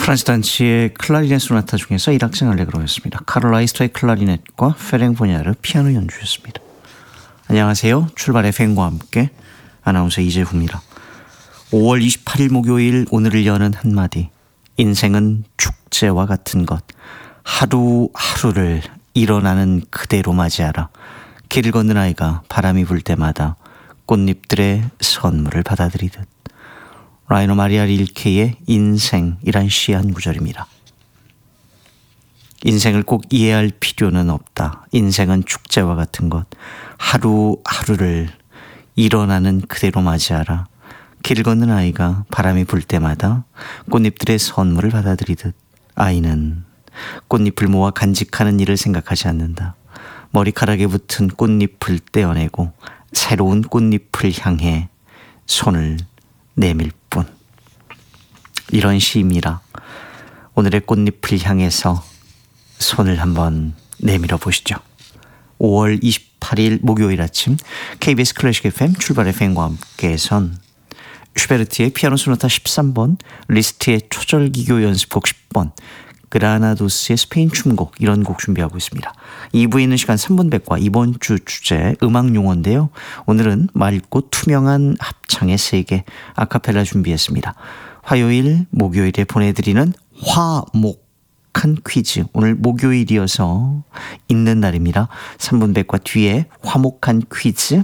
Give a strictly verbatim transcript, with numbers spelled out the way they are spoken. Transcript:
프란스 단치의 클라리넷 소나타 중에서 일 악장 알레그로였습니다. 카를 라이스터의 클라리넷과 페랭 보냐르 피아노 연주였습니다. 안녕하세요. 출발 에프엠과 함께 아나운서 이재후입니다. 오월 이십팔일 목요일, 오늘을 여는 한마디. 인생은 축제와 같은 것. 하루하루를 일어나는 그대로 맞이하라. 길을 걷는 아이가 바람이 불 때마다 꽃잎들의 선물을 받아들이듯. 라이너 마리아 릴케의 인생이란 시 한 구절입니다. 인생을 꼭 이해할 필요는 없다. 인생은 축제와 같은 것. 하루하루를 일어나는 그대로 맞이하라. 길 걷는 아이가 바람이 불 때마다 꽃잎들의 선물을 받아들이듯 아이는 꽃잎을 모아 간직하는 일을 생각하지 않는다. 머리카락에 붙은 꽃잎을 떼어내고 새로운 꽃잎을 향해 손을 내밀 뿐. 이런 시입니다. 오늘의 꽃잎을 향해서 손을 한번 내밀어 보시죠. 오월 이십팔일 목요일 아침 케이비에스 클래식 에프엠 출발 에프엠과 함께선 슈베르트의 피아노 소나타 십삼 번, 리스트의 초절기교 연습곡 십 번, 그라나도스의 스페인 춤곡, 이런 곡 준비하고 있습니다. 이 부에 있는 시간 삼 분 백과 이번 주 주제 음악 용어인데요. 오늘은 맑고 투명한 합창의 세계 아카펠라 준비했습니다. 화요일, 목요일에 보내드리는 화목한 퀴즈. 오늘 목요일이어서 있는 날입니다. 삼 분 백과 뒤에 화목한 퀴즈